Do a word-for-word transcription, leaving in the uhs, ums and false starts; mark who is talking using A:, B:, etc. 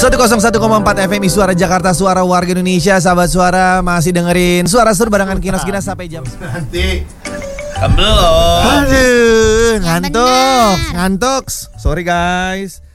A: seratus satu koma empat F M I Suara Jakarta, suara warga Indonesia. Sahabat Suara masih dengerin Suara Sur barengan Kinos Kinas sampai jam
B: nanti. Kan belum.
A: Aduh, ngantuk, ngantuk. Sorry guys.